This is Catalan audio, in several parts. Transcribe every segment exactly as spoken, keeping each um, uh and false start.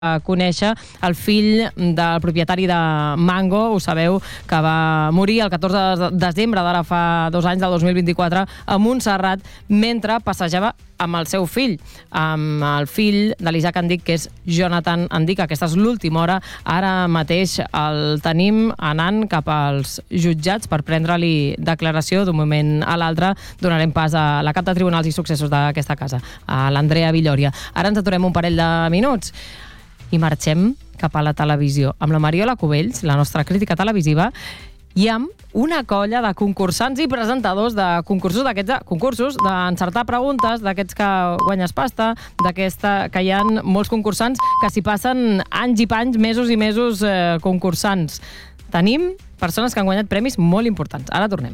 conèixer el fill del propietari de Mango. Ho sabeu, que va morir el catorze de desembre d'ara fa dos anys, del dos mil vint-i-quatre, a Montserrat, mentre passejava amb el seu fill, amb el fill de l'Isaac Andic, que és Jonathan Andic. Aquesta és l'última hora. Ara mateix el tenim anant cap als jutjats per prendre-li declaració. D'un moment a l'altre donarem pas a la cap de Tribunals i Successos d'aquesta casa, a l'Andrea Villòria. Ara ens aturem un parell de minuts i marxem cap a la televisió amb la Mariola Cubells, la nostra crítica televisiva, i amb una colla de concursants i presentadors de concursos d'aquests concursos, d'encertar preguntes, d'aquests que guanyes pasta, d'aquesta que hi ha molts concursants que s'hi passen anys i panys, mesos i mesos eh, concursants. Tenim persones que han guanyat premis molt importants. Ara tornem.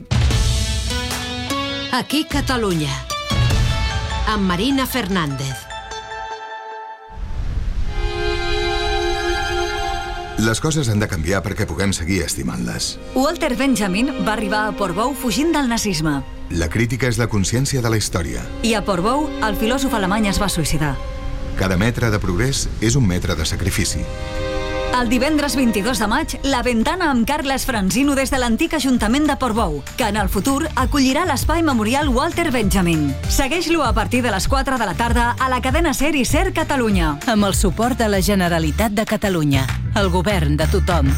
Aquí Catalunya, amb Marina Fernández. Les coses han de canviar perquè puguem seguir estimant-les. Walter Benjamin va arribar a Portbou fugint del nazisme. La crítica és la consciència de la història. I a Portbou, el filòsof alemany es va suïcidar. Cada metre de progrés és un metre de sacrifici. El divendres vint-i-dos de maig, La Ventana amb Carles Franzino des de l'antic Ajuntament de Portbou, que en el futur acollirà l'espai memorial Walter Benjamin. Segueix-lo a partir de les quatre de la tarda a la cadena SER i SER Catalunya. Amb el suport de la Generalitat de Catalunya, el govern de tothom.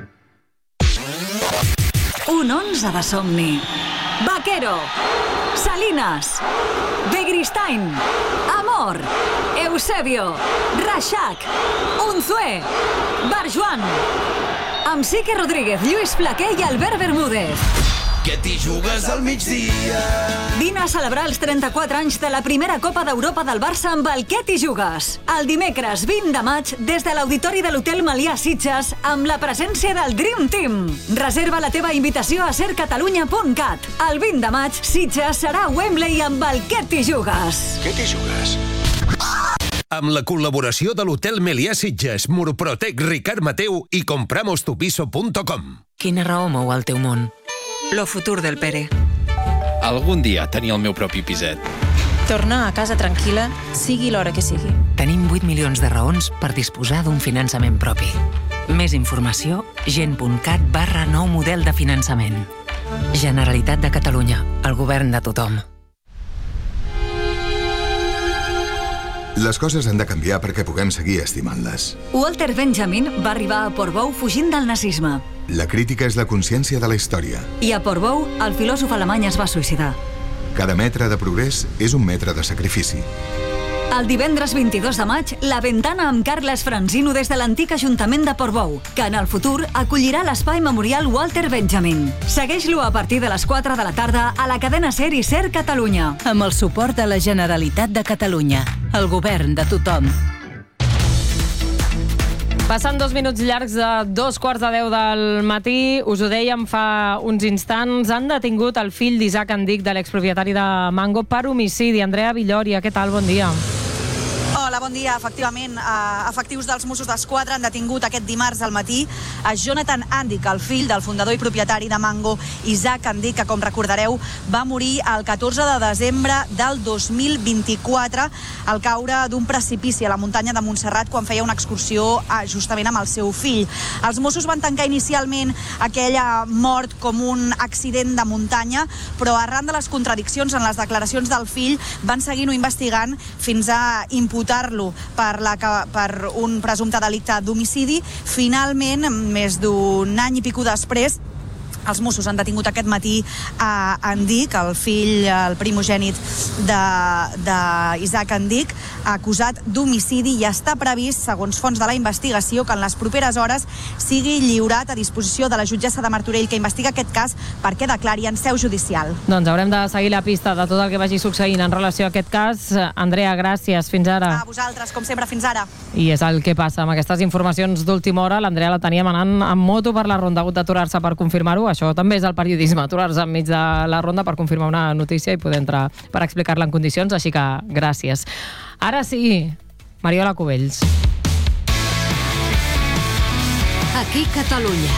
Un onze de somni. Vaquero, Salinas, Begristain, Amor, Eusebio, Reixac, Unzué, Barjuan, amb Sique Rodríguez, Lluís Flaquer i Albert Bermúdez. Que t'hi jugues al migdia. Vine a celebrar els trenta-quatre anys de la primera Copa d'Europa del Barça amb el Que t'hi jugues. El dimecres vint de maig, des de l'Auditori de l'Hotel Melià Sitges, amb la presència del Dream Team. Reserva la teva invitació a ser catalunya punt cat. El vint de maig, Sitges serà a Wembley amb el Que t'hi jugues. Que t'hi jugues? Amb la col·laboració de l'Hotel Melià Sitges, Murprotec, Ricard Mateu i compramos tu piso punt com. Quina raó mou el teu món? Lo futur del Pere. Algun dia tenir el meu propi piset. Tornar a casa tranquil·la, sigui l'hora que sigui. Tenim vuit milions de raons per disposar d'un finançament propi. Més informació, gent.cat barra nou model de finançament. Generalitat de Catalunya, el govern de tothom. Les coses han de canviar perquè puguem seguir estimant-les. Walter Benjamin va arribar a Portbou fugint del nazisme. La crítica és la consciència de la història. I a Portbou, el filòsof alemany es va suïcidar. Cada metre de progrés és un metre de sacrifici. El divendres vint-i-dos de maig, La Ventana amb Carles Franzino des de l'antic Ajuntament de Portbou, que en el futur acollirà l'espai memorial Walter Benjamin. Segueix-lo a partir de les quatre de la tarda a la cadena SER i SER Catalunya. Amb el suport de la Generalitat de Catalunya, el govern de tothom. Passant dos minuts llargs de dos quarts de deu del matí, us ho dèiem fa uns instants, han detingut el fill d'Isaac Andic, de l'expropietari de Mango, per homicidi. Andrea Villòria, què tal? Bon dia. Hola, bon dia. Efectivament, efectius dels Mossos d'Esquadra han detingut aquest dimarts al matí a Jonathan Andic, el fill del fundador i propietari de Mango, Isaac Andic, que, com recordareu, va morir el catorze de desembre del dos mil vint-i-quatre al caure d'un precipici a la muntanya de Montserrat quan feia una excursió justament amb el seu fill. Els Mossos van tancar inicialment aquella mort com un accident de muntanya, però arran de les contradiccions en les declaracions del fill van seguir-ho investigant fins a imputar-lo per, la, per un presumpte delicte d'homicidi. Finalment, més d'un any i pico després, els Mossos han detingut aquest matí a Andic, el fill, el primogènit d'Isaac Andic, acusat d'homicidi, i està previst, segons fonts de la investigació, que en les properes hores sigui lliurat a disposició de la jutgessa de Martorell, que investiga aquest cas perquè declari en seu judicial. Doncs haurem de seguir la pista de tot el que vagi succeint en relació a aquest cas. Andrea, gràcies. Fins ara. A vosaltres, com sempre, fins ara. I és el que passa amb aquestes informacions d'última hora. L'Andrea la teníem anant amb moto per la ronda, ha hagut d'aturar-se per confirmar-ho. Això també és el periodisme, aturar-se enmig de la ronda per confirmar una notícia i poder entrar per explicar-la en condicions, així que gràcies. Ara sí, Mariola Cubells. Aquí Catalunya.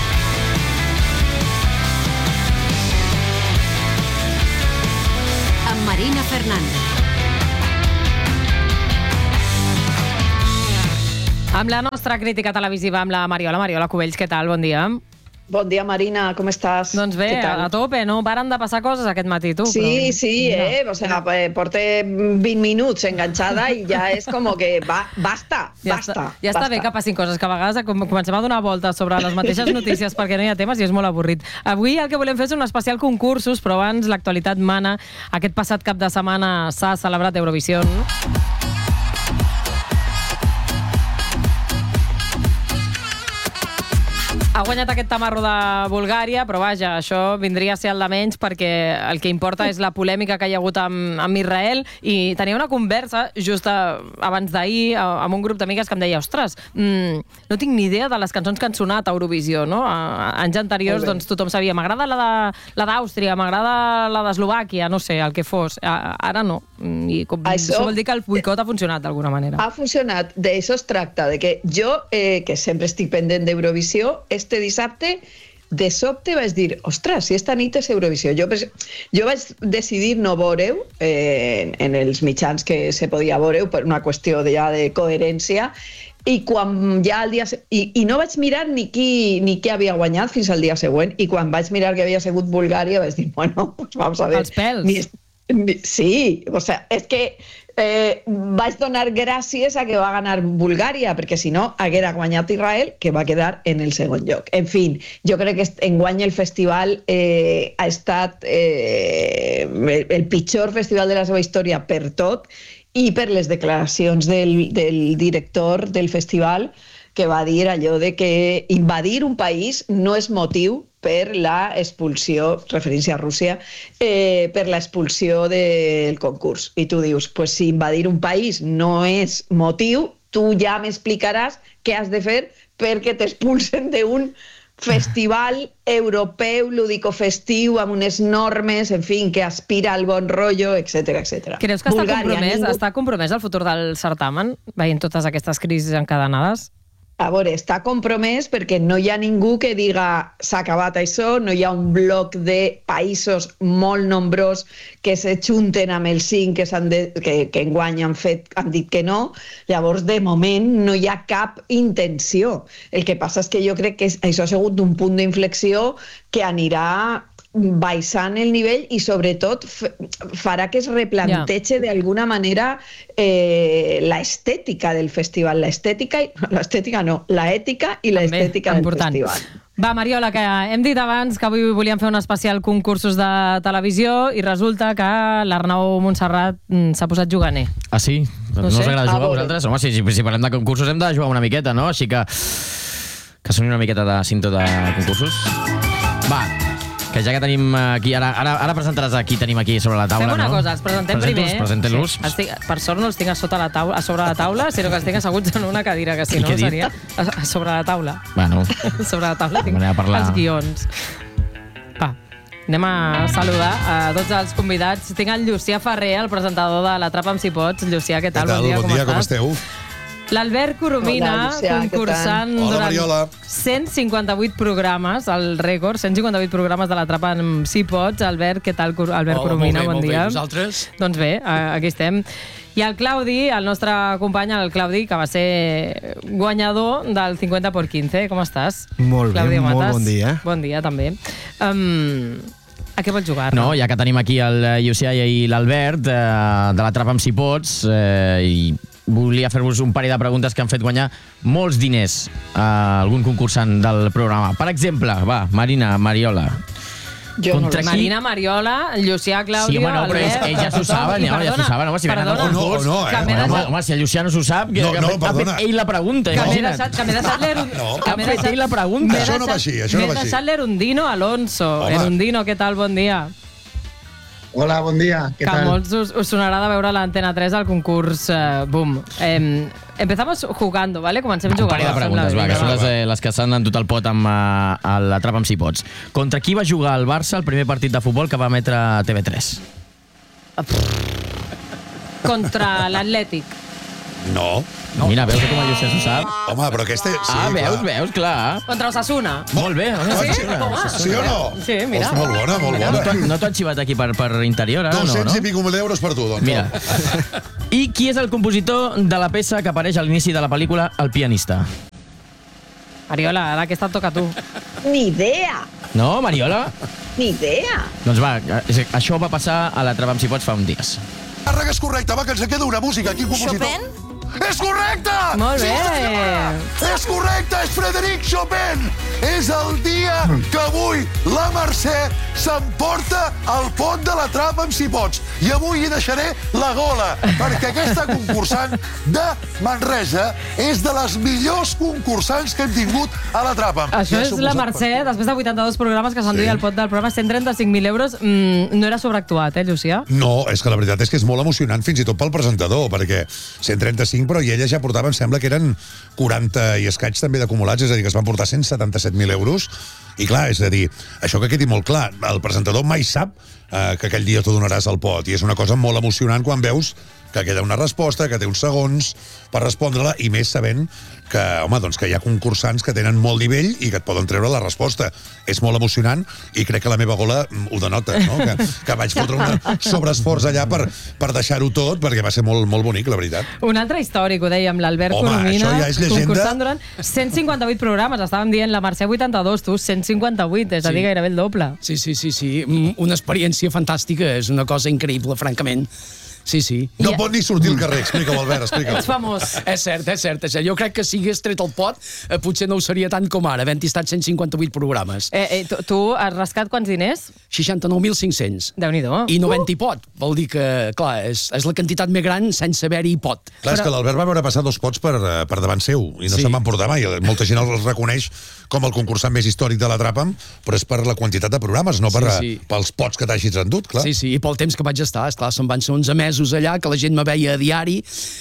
Amb Marina Fernández. Amb la nostra crítica televisiva, amb la Mariola. Mariola Cubells, què tal? Bon dia. Bon dia, Marina, com estàs? Doncs bé, a tope, no? Varen de passar coses aquest matí, tu. Sí, però... sí, eh? O sea, porté vint minuts enganxada i ja és com que va, basta, ja basta. Està, ja està basta. bé que passin coses, que a vegades comencem a donar voltes sobre les mateixes notícies perquè no hi ha temes i és molt avorrit. Avui el que volem fer és un especial concursos, però abans l'actualitat mana. Aquest passat cap de setmana s'ha celebrat Eurovisió. Ha guanyat aquest tamarro de Bulgària, però vaja, això vindria a ser el de menys perquè el que importa és la polèmica que hi ha hagut amb, amb Israel, i tenia una conversa just abans d'ahir amb un grup d'amigues que em deia, ostres, mmm, no tinc ni idea de les cançons que han sonat a Eurovisió, no? A, anys anteriors doncs, tothom sabia, m'agrada la d'Àustria, m'agrada la d'Eslovàquia, no sé, el que fos. A, ara no. I com, això, això vol dir que el boicot ha funcionat d'alguna manera. Ha funcionat. D'això es tracta, de que jo, eh, que sempre estic pendent d'Eurovisió, este dissabte, de sobte vaig dir, ostres, si esta nit és Eurovisió. Jo, jo vaig decidir no veure-ho eh, en, en els mitjans que se podia veure per una qüestió de, ja de coherència, i quan ja el dia... I, i no vaig mirar ni qui, ni qui havia guanyat fins al dia següent, i quan vaig mirar que havia sigut Bulgària vaig dir, bueno, pues vamos a ver. Els pèls. Ni, ni, sí, o sea, és que Eh, vaig donar gràcies a que va ganar Bulgària, perquè si no haguera guanyat Israel, que va quedar en el segon lloc. En fi, jo crec que enguany el festival eh, ha estat eh, el pitjor festival de la seva història per tot, i per les declaracions del, del director del festival, que va dir allò de que invadir un país no és motiu per la expulsió, referència a Rússia, eh, per la expulsió del concurs. I tu dius, pues si invadir un país no és motiu, tu ja m'explicaràs què has de fer perquè t'expulsen d'un festival europeu, lúdico-festiu, amb unes normes, en fi, que aspira al bon rotllo, etcètera, etcètera. Creus que Bulgària, està compromès, ningú... està compromès el futur del certamen, veient totes aquestes crisis encadenades? A veure, està compromès perquè no hi ha ningú que diga s'ha acabat això, no hi ha un bloc de països molt nombrós que se junten amb els cinc que, de, que, que enguany han, fet, han dit que no. Llavors, de moment, no hi ha cap intenció. El que passa és que jo crec que això ha sigut un punt d'inflexió que anirà baixant el nivell i sobretot farà que es replantege yeah. d'alguna manera eh, l'estètica del festival, l'estètica, l'estètica no, l'ètica i l'estètica del festival. Va, Mariola, que hem dit abans que avui volíem fer un especial concursos de televisió i resulta que l'Arnau Montserrat s'ha posat juganer. Ah, sí? No, no us agrada jugar a vosaltres? Home, si, si, si parlem de concursos hem de jugar una miqueta, no? Així que que soni una miqueta de cinto de concursos. Va, que ja que tenim aquí, ara, ara, ara presentaràs aquí, tenim aquí sobre la taula, no? Fem una no? cosa, els presentem primer. Presenten-los. Sí. Estic, per sort no els tinc a, sota la taula, a sobre la taula, sinó que els tinc asseguts en una cadira, que si no seria a, a sobre la taula. Bueno. Sobre la taula tinc els guions. Va, anem a saludar a tots els convidats. Tinc el Llucià Ferrer, el presentador de l'Atrapa'm si pots. Llucià, què tal? Què tal? Bon dia, bon com dia, estàs? com esteu? L'Albert Coromina, Hola, Llucià, concursant Hola, durant cent cinquanta-vuit programes, el rècord, cent cinquanta-vuit programes de l'Atrapa'm si pots. Albert, què tal, Albert oh, Coromina? Molt bé, bon molt dia. bé. Vosaltres? Doncs bé, aquí estem. I el Claudi, el nostre company, el Claudi, que va ser guanyador del cinquanta por quinze. Com estàs? Molt Claudi bé, Matas. molt bon dia. Bon dia, també. Um, a què vols jugar? No, ja que tenim aquí el Llucià i l'Albert, eh, de l'Atrapa'm si pots, eh, i volia fer-vos un parell de preguntes que han fet guanyar molts diners a algun concursant del programa. Per exemple, va, Marina, Mariola. Jo no qui... Marina, Mariola, Llucià, Clàudio, sí, home, no, però ells, ells ja s'ho saben, ja, ja s'ho saben. Home, si perdona, venen no, no, eh? home, home, home, si el Llucià no s'ho sap, que, no, que no, ha fet ell la pregunta. Que m'he deixat, deixat, que m'he deixat l'Er... No. Que ha fet ell la pregunta. Això no va així, això no va així. M'he deixat l'Erundino Alonso. Home. Erundino, què tal? Bon dia. Hola, bon dia. Què que tal? Que molts us, us sonarà de veure l'Antena tres al concurs uh, Boom. Eh, empezamos jugando, ¿vale? Comencem jugant. Un parell de preguntes, va, que són les, eh, les que s'han endut el pot amb uh, l'Atrapa'm si pots. Contra qui va jugar el Barça el primer partit de futbol que va emetre T V tres? Contra l'Atlètic. No. no. Mira, veus que com el Llucià s'ho sap? Home, però aquesta... Sí, ah, veus, clar. veus, clar. Contra Osasuna. Molt bé. Sí? Sí, sí o no? Sí, mira. Ostres, molt bona, molt bona. No t'ho no t'ho han xivat aquí per, per interior, eh? dos cents no, no? i pico mil euros per tu, doncs. Mira. I qui és el compositor de la peça que apareix a l'inici de la pel·lícula El pianista? Mariola, ara aquesta et toca a tu. Ni idea. No, Mariola? Ni idea. Doncs va, això va passar a la Trava amb si pots fa uns dies. Càrrega és correcte, va, que ens queda una música. Quin compositor? Chopin? És correcte! Molt bé! Sí, és correcte, és Frédéric Chopin! És el dia que avui la Mercè s'emporta al pont de la Trava amb si pots. I avui hi deixaré la gola, perquè aquesta concursant de Manresa és de les millors concursants que hem tingut a la Trava. Això és la Mercè, després de vuitanta-dos programes que s'enduia al pot del programa, cent trenta-cinc mil euros. Mm, no era sobreactuat, eh, Llucià? No, és que la veritat és que és molt emocionant, fins i tot pel presentador, perquè cent trenta-cinc, però i ella ja portava, em sembla que eren quaranta i escaig també d'acumulats, és a dir, que es van portar cent setanta-set mil euros. I clar, és a dir, això que quedi molt clar, el presentador mai sap eh, que aquell dia tu donaràs el pot, i és una cosa molt emocionant quan veus que queda una resposta, que té uns segons per respondre-la, i més sabent que, home, doncs que hi ha concursants que tenen molt nivell i que et poden treure la resposta. És molt emocionant i crec que la meva gola ho denota, no? Que, que vaig fotre un sobreesforç allà per, per deixar-ho tot, perquè va ser molt, molt bonic, la veritat. Un altre històric, ho dèiem, l'Albert Coromina, ja és concursant durant cent cinquanta-vuit programes. Estàvem dient la Mercè vuitanta-dos, tu cent cinquanta-vuit, és a dir, gairebé el doble. Sí, sí, sí, sí. Una experiència fantàstica, és una cosa increïble, francament. Sí, sí. No pot ni sortir al carrer, explica-ho, Albert, explica-ho. Ets famós. És cert, és cert, és cert. Jo crec que si hagués tret el pot, eh, potser no ho seria tant com ara, havent-hi estat cent cinquanta-vuit programes. Eh, eh, tu, tu has rascat quants diners? seixanta-nou mil cinc-cents. Déu-n'hi-do. I no havent-hi pot. Vol dir que, clar, és, és la quantitat més gran sense haver-hi pot. Clar, és que l'Albert va veure passar dos pots per, per davant seu, i no Sí. se'n van portar mai. Molta gent els reconeix com el concursant més històric de la Trapa'm, però és per la quantitat de programes, no per, Sí, sí. pels pots que t'hagis endut, clar. Sí, sí, i pel temps que vaig estar, esclar, se'n van ser onze mesos allà, que la gent me veia a diari,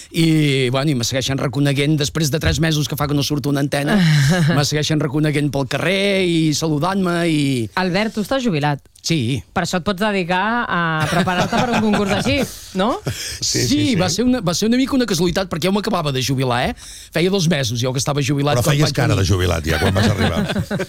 i, bueno, i me segueixen reconeguent, després de tres mesos que fa que no surto una antena, me segueixen reconeguent pel carrer i saludant-me, i... Albert, tu estàs jubilat. Sí. Per això et pots dedicar a preparar-te per un concurs així, no? Sí, sí, sí, sí. Va, ser una, va ser una mica una casualitat, perquè jo m'acabava de jubilar, eh? Feia dos mesos jo que estava jubilat. Però feies cara de jubilat ja, quan vas arribar.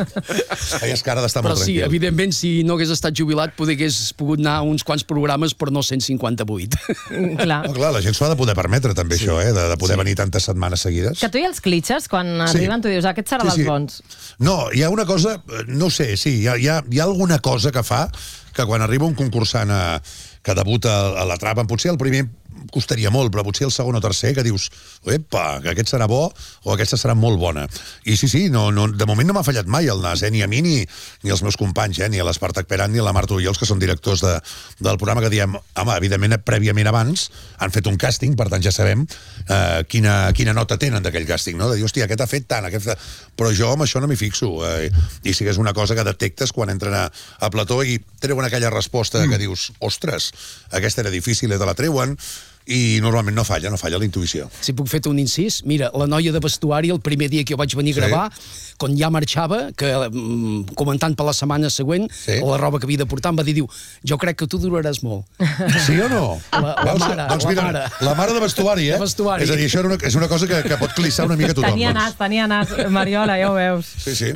Feies cara d'estar molt Però sí, tranquil. evidentment, si no hagués estat jubilat, poder hagués pogut anar a uns quants programes, però no cent cinquanta-vuit. Clar. No, clar, la gent s'ho ha de poder permetre, també, Sí. això, eh? De, de poder Sí. venir tantes setmanes seguides. Que tu i els clitxes, quan Sí. arriben, tu dius, aquest serà dels bons. No, hi ha una cosa, no ho sé, sí, hi ha, hi ha, hi ha alguna cosa que fa que quan arriba un concursant a, que debuta a la Trapa, potser el primer costaria molt, però potser el segon o tercer que dius, epa, que aquest serà bo o aquesta serà molt bona. I sí, sí, no, no, de moment no m'ha fallat mai el nas, eh? Ni a mi ni, ni als meus companys, eh? Ni a l'Espartac Peran ni a la Marta Ullols, que són directors de, del programa, que diem, home, evidentment, prèviament abans han fet un càsting, per tant ja sabem eh, quina, quina nota tenen d'aquell càsting, no? De dir, hòstia, aquest ha fet tant, aquest... però jo amb això no m'hi fixo. Eh? I sí que és una cosa que detectes quan entren a, a plató i treuen aquella resposta que dius, ostres, aquesta era difícil, i te la treuen, i normalment no falla, no falla la intuïció. Si puc fer-te un incís, mira, la noia de vestuari, el primer dia que jo vaig venir a gravar, sí. quan ja marxava, que mm, comentant per la setmana següent, sí. la roba que havia de portar, em va dir, diu, jo crec que tu duraràs molt. Sí o no? La, la Veus? mare, doncs la mira, mare. La mare de vestuari, eh? De vestuari. És a dir, això era una, és una cosa que, que pot clissar una mica tothom. Tenia doncs. nas, tenia nas, Mariola, ja ho veus. Sí, sí.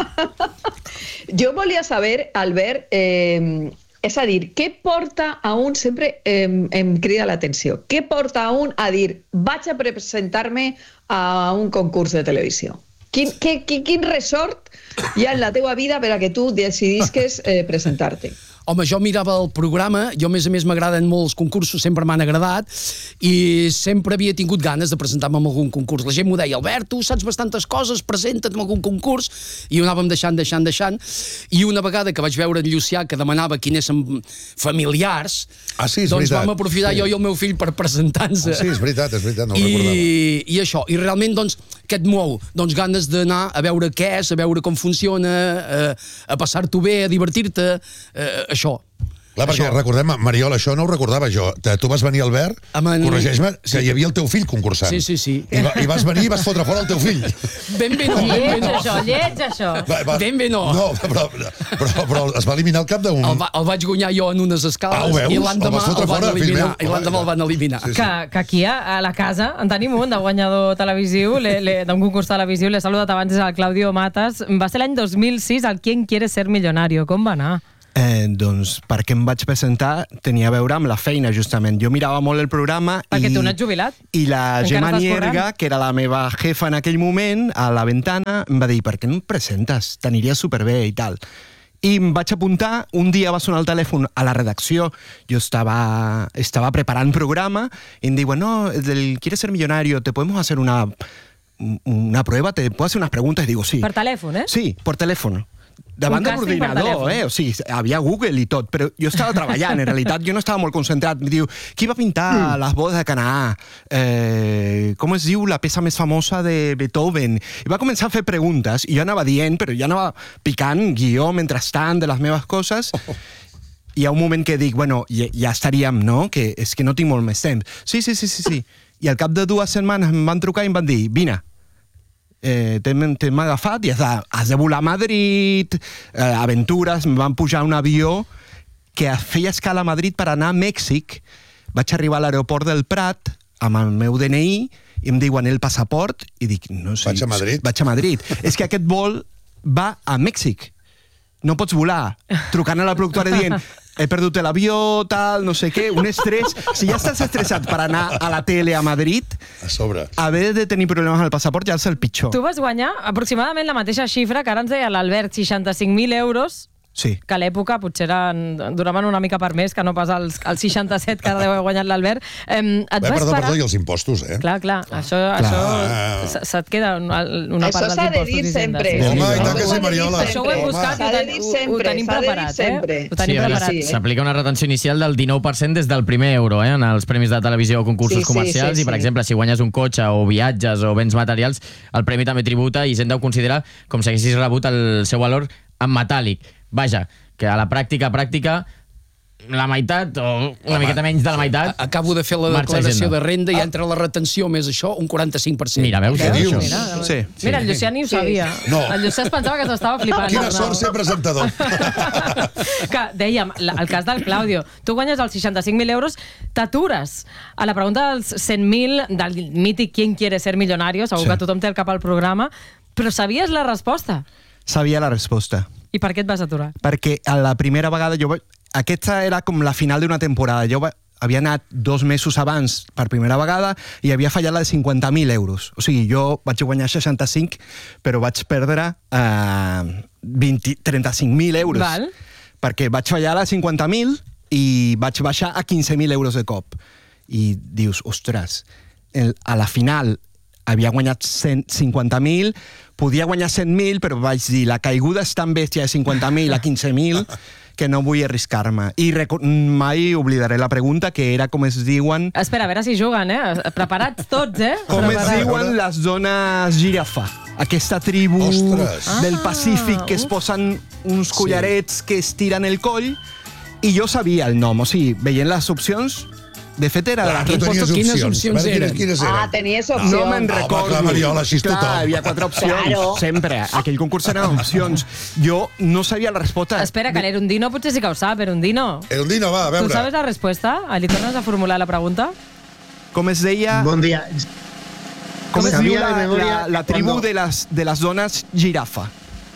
Jo volia saber, Albert, eh, és a dir, què porta a un, sempre eh, em crida l'atenció, què porta a un a dir, vaig a presentar-me a un concurs de televisió? Quin, quin, quin, quin ressort hi ha en la teua vida per a que tu decidisques eh, presentar-te? Home, jo mirava el programa, jo a més a més m'agraden molt els concursos, sempre m'han agradat, i sempre havia tingut ganes de presentar-me en algun concurs. La gent m'ho deia, Albert, tu saps bastantes coses, presenta't en algun concurs, i ho anàvem deixant, deixant, deixant, i una vegada que vaig veure en Llucià que demanava quines familiars, ah, sí, és doncs veritat. vam aprofitar sí. jo i el meu fill per presentar-nos. Ah, sí, és veritat, és veritat, no ho I, recordava. I això, i realment, doncs, què et mou? Doncs ganes d'anar a veure què és, a veure com funciona, a, a passar-t'ho bé, a divertir-te, a, això. Clar, perquè això... recordem, Mariola, això no ho recordava jo. Tu vas venir, Albert, en... corregeix-me, que hi havia el teu fill concursant. Sí, sí, sí. I, va, i vas venir i vas fotre fora el teu fill. Ben bé no, ben bé no. Això, lleig, això. Va, va, ben bé no. No, però, però, però es va eliminar al cap d'un... El, va, el vaig guanyar jo en unes escales ah, i l'endemà el, el van eliminar. I l'endemà el van eliminar. Sí, sí. Que, que aquí a, a la casa en tenim un de guanyador televisiu, d'un concurs televisiu, l'he saludat abans, és el Claudio Matas. Va ser l'any dos mil sis el ¿Quién quiere ser millonario? Com va anar? Eh, doncs perquè em vaig presentar tenia a veure amb la feina, justament. Jo mirava molt el programa perquè i... tu no ets jubilat? I la Gemma Nierga, que era la meva jefa en aquell moment, a la ventana, em va dir, per què no et presentes? T'aniria superbé i tal. I em vaig apuntar, un dia va sonar el telèfon a la redacció, jo estava, estava preparant programa, i em diuen, no, del ¿Quieres ser millonario? ¿Te podemos hacer una, una prueba? ¿Te puedo hacer unas preguntas? Y digo, sí. Per telèfon, eh? Sí, per telèfon. Davant de l'ordinador, eh? O sigui, havia Google i tot, però jo estava treballant, en realitat jo no estava molt concentrat. Em diu, qui va pintar mm. les bodes de Canaà? Eh, com es diu la peça més famosa de Beethoven? I va començar a fer preguntes, i jo anava dient, però jo anava picant guió mentrestant de les meves coses, oh. Hi ha un moment que dic, bueno, ja, ja estaríem, no? Que és que no tinc molt més temps. Sí, sí, sí, sí, sí. I al cap de dues setmanes em van trucar i em van dir, vine, Eh, t'hem agafat i has de, has de volar a Madrid, eh, aventures, em van pujar un avió que feia escala a Madrid per anar a Mèxic. Vaig arribar a l'aeroport del Prat amb el meu D N I i em diuen el passaport i dic, no sé... Vaig a Madrid? Vaig a Madrid. És que aquest vol va a Mèxic. No pots volar. Trucant a la productora dient... he perdut l'avió, tal, no sé què, un estrès. Si ja estàs estressat per anar a la tele a Madrid, a sobre, haver de tenir problemes amb el passaport ja és el pitjor. Tu vas guanyar aproximadament la mateixa xifra que ara ens deia l'Albert, seixanta-cinc mil euros, sí. Que a l'època potser eren, duraven una mica per més, que no pas els, els seixanta-set que ara deu haver guanyat l'Albert. Eh, et Bé, vas perdó, parar... perdó, i els impostos, eh? Clar, clar, això, clar. això se't queda una, una part dels impostos. Això s'ha de dir sempre. Home, i tant que sí, Mariola. Això ho hem buscat i ho, ho tenim preparat, eh? Ho tenim sí, preparat. S'aplica una retenció inicial del dinou per cent des del primer euro, eh, en els premis de televisió o concursos sí, comercials, sí, sí, i, per sí. exemple, si guanyes un cotxe o viatges o béns materials, el premi també tributa i se'n deu considerar com si haguessis rebut el seu valor en metàl·lic. Vaja, que a la pràctica, pràctica, la meitat o una Home, miqueta menys de la meitat... Acabo de fer la declaració de renda i entre la retenció més això, un quaranta-cinc per cent. Mira, veus? Veus? Això? Mira, sí, sí. Mira, el Llucià ni ho sabia. No. El Llucià es pensava que s'estava flipant. Quina sort ser presentador. Que dèiem, el cas del Claudio, tu guanyes els seixanta-cinc mil euros, t'atures a la pregunta dels cent mil del mític ¿Quién quiere ser millonario? Segur sí. Que tothom té el cap al programa, però sabies la resposta? Sabia la resposta. I per què et vas aturar? Perquè a la primera vegada jo... Aquesta era com la final d'una temporada. Jo havia anat dos mesos abans per primera vegada i havia fallat la de cinquanta mil euros. O sigui, jo vaig guanyar seixanta-cinc, però vaig perdre eh, vint, trenta-cinc mil euros. Val. Perquè vaig fallar la de cinquanta mil i vaig baixar a quinze mil euros de cop. I dius, ostres, el, a la final havia guanyat cent cinquanta mil, podia guanyar cent mil, però vaig dir, la caiguda és tan bèstia de cinquanta mil a quinze mil que no vull arriscar-me. I mai oblidaré la pregunta, que era com es diuen... Espera, a veure si juguen, eh? Preparats tots, eh? Com Preparats. es diuen les dones girafa. Aquesta tribu Ostres. del Ah, Pacífic que es posen uns collarets sí. que estiren el coll, i jo sabia el nom. O sigui, veient les opcions, de fet era... Clar, tu tenies quines opcions. opcions Quines, eren? quines eren? Ah, tenies opcions. No me'n recordo. Home, clar, Mariola, així és clar, tothom. hi havia quatre opcions, Claro. sempre. Aquell concurs eren opcions. Jo no sabia la resposta. Espera, que l'Erundino potser sí que ho sap, Erundino. Erundino, va, a veure. Tu sabes la resposta? Li tornes a formular la pregunta? Com es deia... Bon dia. Com es Sabia diu la, de memòria la, la tribu cuando- de las, de las dones girafa?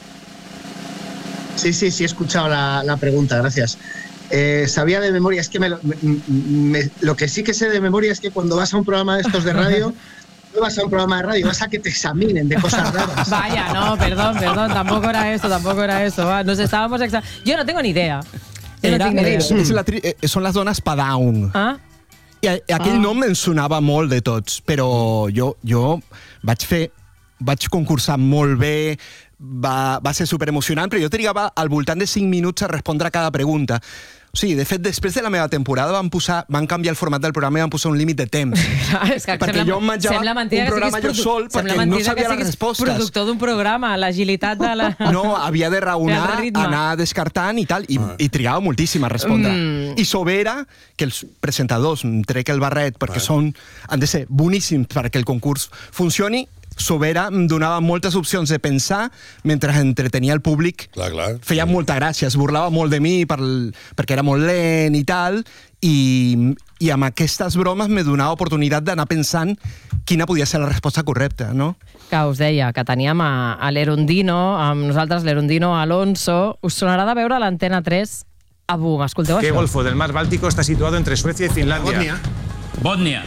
Sí, sí, sí, he escuchado la, la pregunta, gracias. Eh, sabía de memoria, es que me lo, me- me- lo que sí que sé de memoria es que cuando vas a un programa de estos de radio, no vas a un programa de radio, vas a que te examinen de cosas raras. Vaya, no, perdón, perdón, tampoco era esto, tampoco era esto. Va, nos estábamos exa... Yo no tengo ni idea. Yo no Era, tinc ni idea. és, és la tri, eh, són les dones Padawn. Ah? I a- aquell Ah. nom em sonava molt de tots, però jo, jo vaig fer vaig concursar molt bé, va, va ser superemocionant, però jo trigava al voltant de cinc minuts a respondre a cada pregunta. O sigui, de fet, després de la meva temporada van, posar, van canviar el format del programa i van posar un límit de temps. És que perquè sembla, jo em menjava un programa jo sol perquè no sabia les respostes. Productor d'un programa, l'agilitat de la... No, havia de raonar, ritme. anar descartant i tal, i, ah. i trigava moltíssim a respondre. Mm. I sobera que els presentadors, trec el barret, perquè ah. són, han de ser boníssims perquè el concurs funcioni, Sobera em donava moltes opcions de pensar mentre entretenia el públic. Clar, clar. Feia molta gràcia, es burlava molt de mi per, perquè era molt lent i tal, i, i amb aquestes bromes me donava oportunitat d'anar pensant quina podia ser la resposta correcta, no? Que us deia que teníem a, a l'Erundino, amb nosaltres l'Erundino Alonso. Us sonarà de veure l'Antena tres a Boom. Escolteu ¿Qué això? golfo del mar Báltico está situado entre Suecia y Finlandia? Bòtnia. Bòtnia.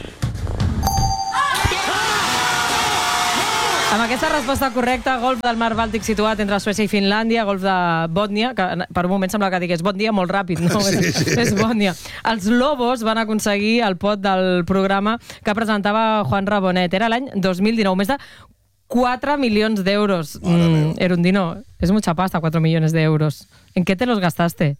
Amb aquesta resposta correcta, golf del mar Bàltic situat entre Suècia i Finlàndia, golf de Bòtnia, que per un moment sembla que digués Bòtnia molt ràpid, no? Sí, sí. És Bòtnia. Els Lobos van aconseguir el pot del programa que presentava Juan Rabonet. Era l'any dos mil dinou, més de quatre milions d'euros. Mm, Erundino, es mucha pasta, cuatro millones de euros. ¿En qué te los gastaste?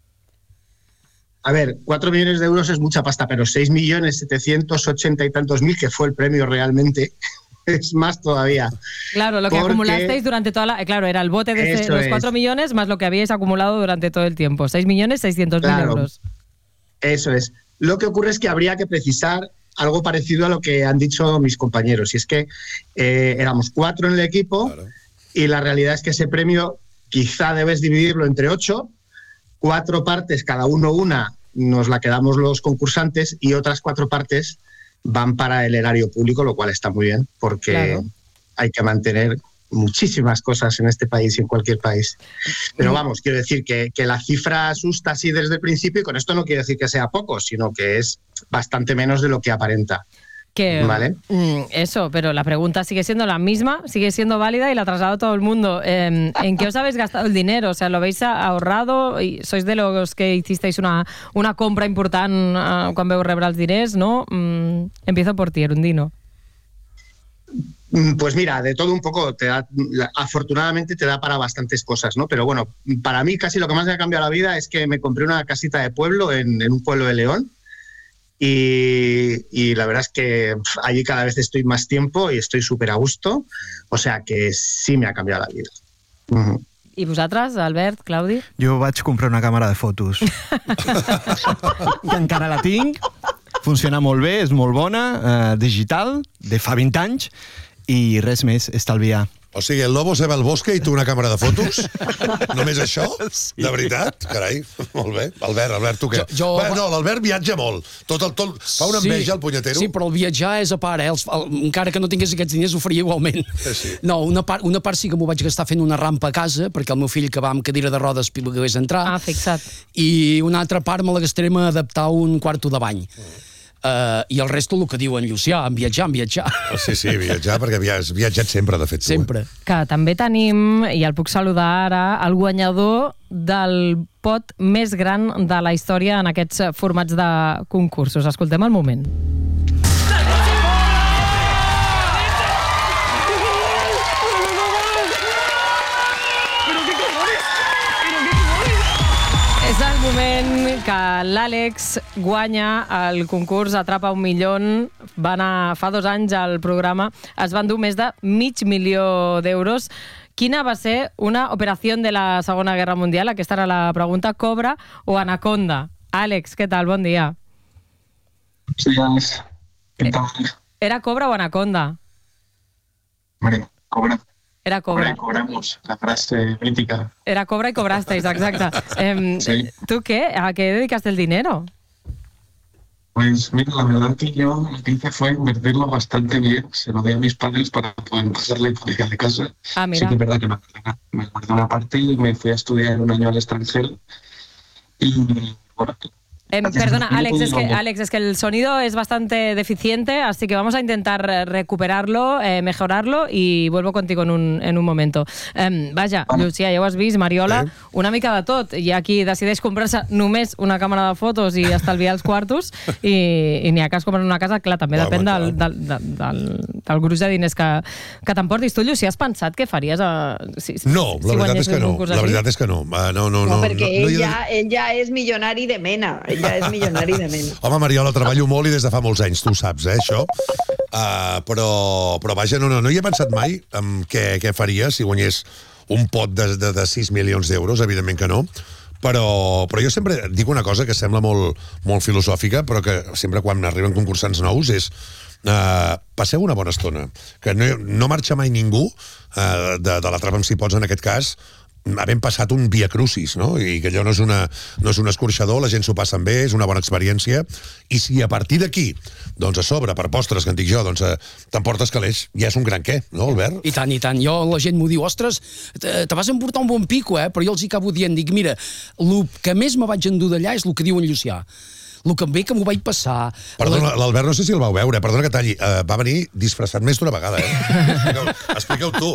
A ver, cuatro millones de euros es mucha pasta, pero seis millones setecientos ochenta y tantos mil, que fue el premio realmente, es más todavía. Claro, lo que Porque... acumulasteis durante toda la... Claro, era el bote de ese, los cuatro millones más lo que habíais acumulado durante todo el tiempo. seis millones seiscientos mil Claro. euros. Eso es. Lo que ocurre es que habría que precisar algo parecido a lo que han dicho mis compañeros. Y es que eh, éramos cuatro en el equipo, claro, y la realidad es que ese premio quizá debes dividirlo entre ocho, cuatro partes, cada uno una, nos la quedamos los concursantes, y otras cuatro partes van para el erario público, lo cual está muy bien, porque claro, hay que mantener muchísimas cosas en este país y en cualquier país. Pero vamos, quiero decir que, que la cifra asusta así desde el principio, y con esto no quiero decir que sea poco, sino que es bastante menos de lo que aparenta. Que, ¿Vale? mm, eso, pero la pregunta sigue siendo la misma, sigue siendo válida y la traslado a todo el mundo. Eh, ¿En qué os habéis gastado el dinero? O sea, ¿lo habéis ahorrado? ¿Y sois de los que hicisteis una, una compra important uh, quan veu rebre els diners, no? Mm, empiezo por ti, Erundino. Pues mira, de todo un poco, te da, afortunadamente te da para bastantes cosas, ¿no? Pero bueno, para mí casi lo que más me ha cambiado la vida es que me compré una casita de pueblo en, en un pueblo de León, y, y la verdad es que allí cada vez estoy más tiempo y estoy súper a gusto, o sea que sí me ha cambiado la vida. Uh-huh. I vosaltres, Albert, Claudi? Jo vaig comprar una càmera de fotos. Que encara la tinc, funciona molt bé, és molt bona, eh, digital, de fa vint anys, i res més, estalviar. O sigui, el lobo se va al bosque i tu una càmera de fotos? Només això? Sí. De veritat? Carai, molt bé. Albert, Albert, tu què? Jo, jo... Bé, no, l'Albert viatja molt. Tot el, tot... Fa una enveja, sí, el punyetero. Sí, però el viatjar és a part, eh? Els, el, encara que no tingués aquests diners ho faria igualment. Sí, sí. No, una part, una part sí que m'ho vaig gastar fent una rampa a casa, perquè el meu fill, que va amb cadira de rodes, pogués entrar. Ah, fixa't. I una altra part me la gastarem a adaptar un quarto de bany. Mm. Uh, i el resto el que diu en Llucià, en viatjar, en viatjar. Sí, sí, viatjar, perquè has viatjat sempre, de fet. Sempre. Tu, eh? Que també tenim, i el puc saludar ara, el guanyador del pot més gran de la història en aquests formats de concursos. Escoltem el moment. És el moment que l'Àlex guanya el concurs Atrapa un milió. Va anar fa dos anys al programa, es van dur més de mig milió d'euros. Quina va ser una operació de la Segona Guerra Mundial? Aquesta era la pregunta. Cobra o Anaconda? Àlex, què tal? Bon dia. Sí, Àlex. Què tal? ¿Era Cobra o Anaconda? Hombre, Cobra. Era Cobra. Cobra y cobramos, la frase mítica. Era Cobra y cobrasteis, exacte. Eh, Sí. ¿Tú qué? ¿A qué dedicaste el dinero? Pues mira, la verdad que yo lo que hice fue invertirlo bastante bien. Se lo di a mis padres para poder pasar la hipoteca de casa. Ah, mira. Sí que es verdad que me guardé, me guardé una parte y me fui a estudiar un año al extranjero. Y bueno, Eh, perdona, Alex es, que, Alex, es que el sonido es bastante deficiente, así que vamos a intentar recuperarlo, eh, mejorarlo y vuelvo contigo en un, en un momento. Eh, vaja, Llucia, ja ho has vist, Mariola, sí. Una mica de tot. Hi ha qui decideix comprar-se només una càmera de fotos i estalviar els quartos i, i n'hi ha que es compren una casa, clar, també wow, depèn del, del, del, del, del gruix de diners que, que t'emportis. Tu, Llucia, has pensat què faries? A, si, no, si la veritat és que no. La veritat és que no. Uh, no, no, no, no perquè no, no, ell, no, ja, ell ja és milionari de mena. Ja és milionari de mena. Home, Mariola, treballo molt i des de fa molts anys, tu saps, eh, això. Uh, però, però vaja, no, no, no hi he pensat mai en què, què faria si guanyés un pot de, de, de sis milions d'euros, evidentment que no. Però, però jo sempre dic una cosa que sembla molt, molt filosòfica, però que sempre quan arriben concursants nous és uh, passeu una bona estona. Que no, no marxa mai ningú uh, de, de l'Atrapa'm si pots, en aquest cas, havent passat un via crucis, no? I que allò no és, una, no és un escorxador, la gent s'ho passen bé, és una bona experiència, i si a partir d'aquí, doncs a sobre, per postres, que en dic jo, doncs t'emportes calés, ja és un gran què, no, Albert? I tant, i tant. Jo, la gent m'ho diu, ostres, te, te vas emportar un bon pico, eh? Però jo els hi acabo dient, dic, mira, el que més me vaig endur d'allà és el que diu en Llucià. El que bé que m'ho vaig passar... Perdona, l'Albert no sé si el vau veure, perdona que talli, uh, va venir disfressat més d'una vegada, eh? Expliqueu, expliqueu tu.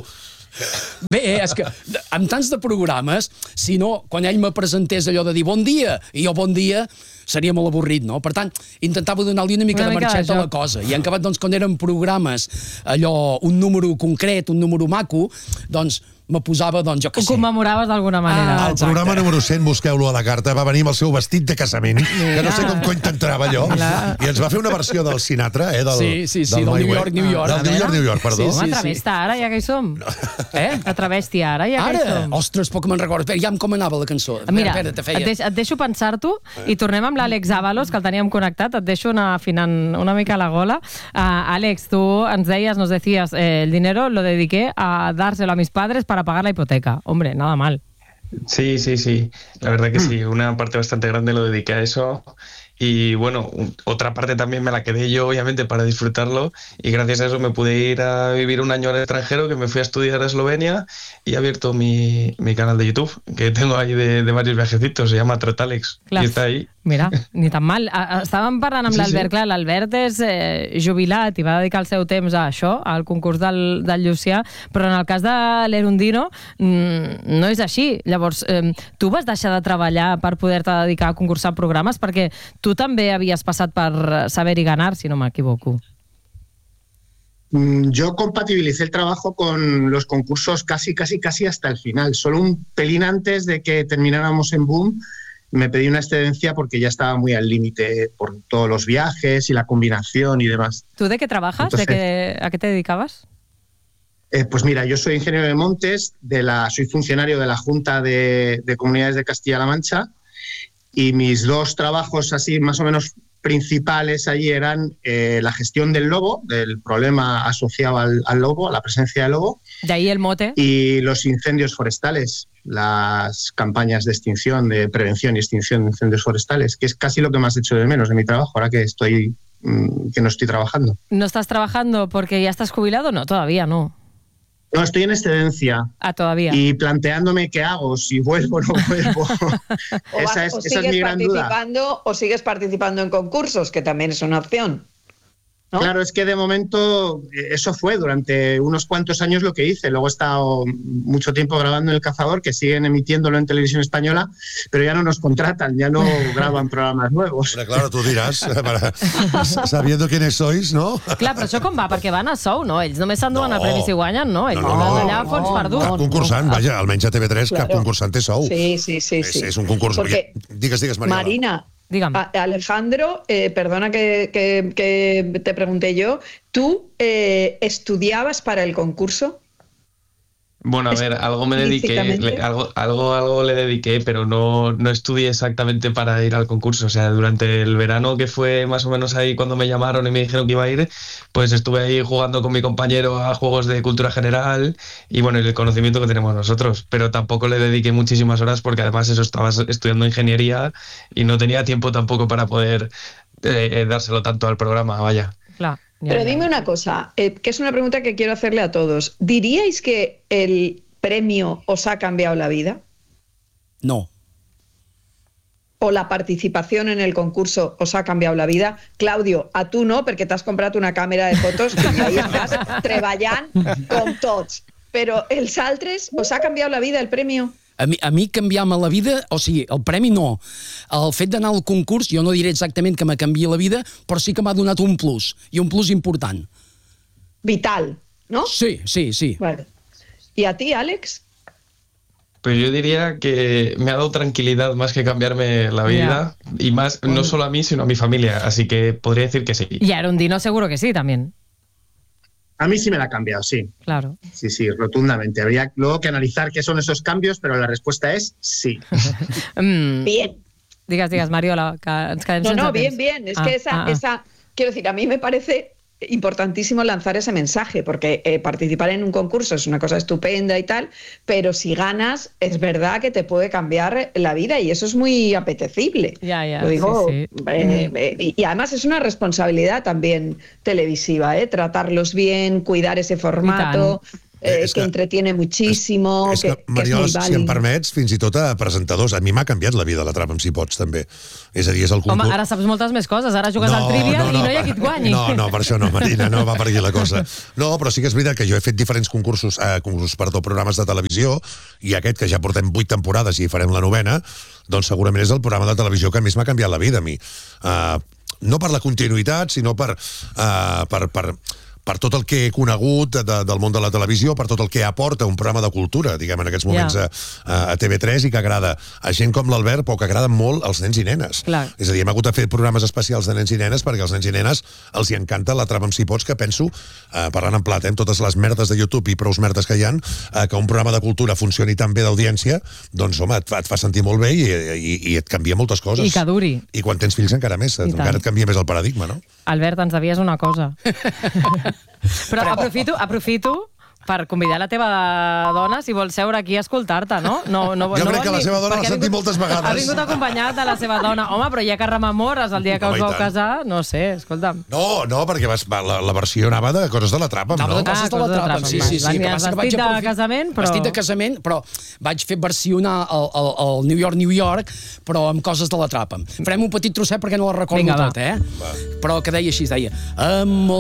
Bé, és que amb tants de programes, si no, quan ell me presentés allò de dir bon dia, i jo bon dia, seria molt avorrit, no? Per tant, intentava donar-li una mica una de marxeta a la cosa. I en acabat, doncs, quan eren programes, allò, un número concret, un número maco, doncs, me posava, doncs, jo què sé. Ho commemoraves d'alguna manera. Ah, el programa número cent, busqueu-lo a la carta, va venir amb el seu vestit de casament, que no sé com cony t'entrava allò, i ens va fer una versió del Sinatra, eh, del, sí, sí, sí, del, del New York, New York. Del New York, New York, perdó. Sí, sí, sí. La travesta ara, ja que hi som. Eh? La travesti ara, ja que hi som. Ostres, poc me'n recordo. Espera, ja com anava la cançó. Mira, et, deix, et deixo pensar-t'ho i tornem amb l'Àlex Ábalos, que el teníem connectat, et deixo anar afinant una mica la gola. Uh, Àlex, tu ens deies, nos decías, eh, el dinero lo dediqué a dárselo a mis padres para pagar la hipoteca. Hombre, nada mal. Sí, sí, sí. La verdad que sí. Una parte bastante grande lo dediqué a eso. Y bueno, otra parte también me la quedé yo, obviamente, para disfrutarlo. Y gracias a eso me pude ir a vivir un año al extranjero, que me fui a estudiar a Eslovenia y he abierto mi, mi canal de YouTube, que tengo ahí de, de varios viajecitos. Se llama Trotalex. Clar. I està ahí. Mira, ni tan mal. Estàvem parlant amb sí, l'Albert, sí. Clar, l'Albert és eh, jubilat i va dedicar el seu temps a això, al concurs del, del Llucià, però en el cas de l'Erundino mmm, no és així. Llavors, eh, tu vas deixar de treballar per poder-te dedicar a concursar programes perquè tu també havies passat per Saber y Ganar, si no m'equivoco. Yo compatibilicé el trabajo con los concursos casi, casi, casi hasta el final. Solo un pelín antes de que termináramos en Boom, me pedí una excedencia porque ya estaba muy al límite por todos los viajes y la combinación y demás. ¿Tú de qué trabajas? Entonces, ¿De qué, ¿A qué te dedicabas? Eh, pues mira, yo soy ingeniero de montes, de la, soy funcionario de la Junta de, de Comunidades de Castilla-La Mancha y mis dos trabajos así más o menos principales allí eran eh, la gestión del lobo, del problema asociado al, al lobo, a la presencia del lobo. De ahí el mote. Y los incendios forestales, las campañas de extinción, de prevención y extinción de incendios forestales, que es casi lo que más echo de menos de mi trabajo, ahora que estoy mmm, que no estoy trabajando. ¿No estás trabajando porque ya estás jubilado? No, todavía no. No, estoy en excedencia. Ah, todavía. Y planteándome qué hago, si vuelvo o no vuelvo. o esa, vas, es, o esa es mi gran duda. O sigues participando en concursos, que también es una opción. ¿No? Claro, es que de momento eso fue durante unos cuantos años lo que hice. Luego he estado mucho tiempo grabando en El Cazador, que siguen emitiéndolo en televisión española, pero ya no nos contratan, ya no graban programes nuevos. Pero claro, tu diràs, para, sabiendo quiénes sois, no? Clar, però això com va? Perquè van a sou, no? Ells només s'enduen no. a premis i guanyen, no? Ells no, no, van allà a fons no, perdut. Cap concursant, vaja, almenys a T V tres claro. Cap concursant té sou. Sí, sí, sí. És, sí. és un concurs. Porque, digues, digues, Mariola. Marina, Dígame. Alejandro, eh, perdona que, que, que te pregunté yo, ¿tú eh, estudiabas para el concurso? Bueno, a ver, algo me dediqué, le, algo, algo, algo le dediqué, pero no, no estudié exactamente para ir al concurso. O sea, durante el verano, que fue más o menos ahí cuando me llamaron y me dijeron que iba a ir, pues estuve ahí jugando con mi compañero a juegos de cultura general y bueno, el conocimiento que tenemos nosotros. Pero tampoco le dediqué muchísimas horas porque además eso estaba estudiando ingeniería y no tenía tiempo tampoco para poder eh, dárselo tanto al programa, vaya. Claro. Ya, Pero dime una cosa, eh, que es una pregunta que quiero hacerle a todos. ¿Diríais que el premio os ha cambiado la vida? No. o la participación en el concurso os ha cambiado la vida? Claudio, a tu no, perquè t'has comprat una càmera de fotos i ahí estàs treballant com tots. Però els altres, os ha canviat la vida el premi? A mi, a mi canviar-me la vida, o sigui, el premi no. El fet d'anar al concurs, jo no diré exactament que me canviï la vida, però sí que m'ha donat un plus, i un plus important. Vital, ¿no? Sí, sí, sí. Vale. ¿Y a ti, Àlex? Pues yo diría que me ha dado tranquilidad más que cambiarme la vida, yeah. y más, no solo a mí, sino a mi familia, así que podría decir que sí. Y a Arundino seguro que sí, también. A mí sí me la ha cambiado, sí. Claro. Sí, sí, rotundamente. Habría luego que analizar qué son esos cambios, pero la respuesta es sí. mm. Bien. Digas, digas, Mariola, que ens quedem No, sense no, bien, temps. bien. Es ah, que esa, ah, ah. esa, quiero decir, a mí me parece importantísimo lanzar ese mensaje, porque eh, participar en un concurso es una cosa estupenda y tal, pero si ganas, es verdad que te puede cambiar la vida y eso es muy apetecible. Ya, ya, Lo digo, sí, sí. Eh, eh, y, y además es una responsabilidad también televisiva, ¿eh? Tratarlos bien, cuidar ese formato. Eh, que, que entretiene muchísimo, és que, que, Mariola, que és molt si em vàlid. permets, fins i tot a presentadors, a mi m'ha canviat la vida l'Atrapa'm si pots, també. És a dir, és el concurs... Home, ara saps moltes més coses, ara jugues No, al Trivial no, no, i no hi ha qui et guanyi. No, no, per això no, Marina, no va per aquí la cosa. No, però sí que és veritat que jo he fet diferents concursos, eh, concursos perdó, programes de televisió, i aquest, que ja portem vuit temporades i farem la novena, doncs segurament és el programa de televisió que més m'ha canviat la vida a mi. Uh, no per la continuïtat, sinó per... Uh, per, per per tot el que he conegut de, del món de la televisió, per tot el que aporta un programa de cultura, diguem, en aquests moments Ja. a, a T V tres i que agrada a gent com l'Albert, però que agraden molt als nens i nenes. Clar. És a dir, hem hagut de fer programes especials de nens i nenes perquè als nens i nenes els hi encanta l'Atrapa'm si pots, que penso, eh, parlant en plat, eh, amb totes les merdes de YouTube i prous merdes que hi ha, eh, que un programa de cultura funcioni tan bé d'audiència, doncs, home, et fa, et fa sentir molt bé i, i, i et canvia moltes coses. I que duri. I quan tens fills encara més, I encara tant. et canvia més el paradigma, no? Albert, ens devies una cosa. Però aprofito, aprofito per convidar la teva dona, si vol seure aquí a escoltar-te, no? no, no Jo no crec vol que la ni- seva dona perquè l'ha ha sentit vingut- moltes vegades. Ha vingut acompanyat de la seva dona. Home, però ja que rememores el dia que Home, us i vau tant. casar, no sé, escolta'm. No, no, perquè vas, va, la, la versió anava de coses de l'Atrapa'm, Anava no? de coses Ah, de la coses de trapa, Trapa'm, sí, va. sí, sí. Van que dir, passa que vestit vaig de aprofi- casament, però- Vestit de casament, però vaig fer versionar el, el, el New York, New York, però amb coses de la trapa. Farem un petit trosset perquè no la recordo Vinga, va. tot, eh? Va. Però que deia així, deia... Amb